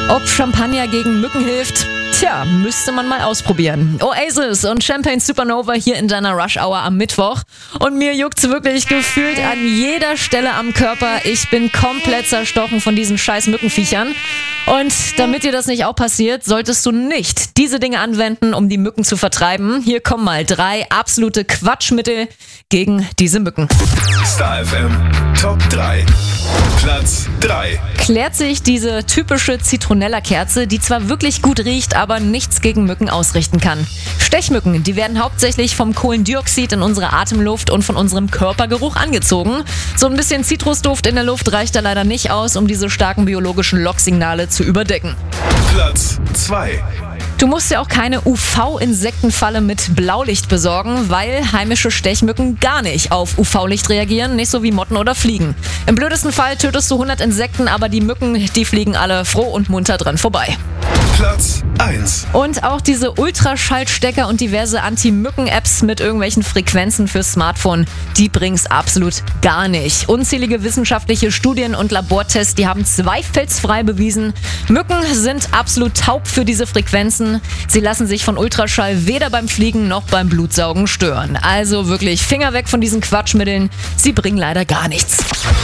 Ob Champagner gegen Mücken hilft? Tja, müsste man mal ausprobieren. Oasis und Champagne Supernova hier in deiner Rush Hour am Mittwoch. Und mir juckt's wirklich gefühlt an jeder Stelle am Körper. Ich bin komplett zerstochen von diesen scheiß Mückenviechern. Und damit dir das nicht auch passiert, solltest du nicht diese Dinge anwenden, um die Mücken zu vertreiben. Hier kommen mal 3 absolute Quatschmittel gegen diese Mücken. Star FM Top 3. Platz 3. Klärt sich diese typische Zitronella-Kerze, die zwar wirklich gut riecht, aber nichts gegen Mücken ausrichten kann. Stechmücken, die werden hauptsächlich vom Kohlendioxid in unserer Atemluft und von unserem Körpergeruch angezogen. So ein bisschen Zitrusduft in der Luft reicht da leider nicht aus, um diese starken biologischen Locksignale zu überdecken. Platz 2. Du musst ja auch keine UV-Insektenfalle mit Blaulicht besorgen, weil heimische Stechmücken gar nicht auf UV-Licht reagieren, nicht so wie Motten oder Fliegen. Im blödesten Fall tötest du 100 Insekten, aber die Mücken, die fliegen alle froh und munter dran vorbei. Platz 1. Und auch diese Ultraschallstecker und diverse Anti-Mücken-Apps mit irgendwelchen Frequenzen fürs Smartphone, die bringen's absolut gar nicht. Unzählige wissenschaftliche Studien und Labortests, die haben zweifelsfrei bewiesen, Mücken sind absolut taub für diese Frequenzen. Sie lassen sich von Ultraschall weder beim Fliegen noch beim Blutsaugen stören. Also wirklich Finger weg von diesen Quatschmitteln, sie bringen leider gar nichts.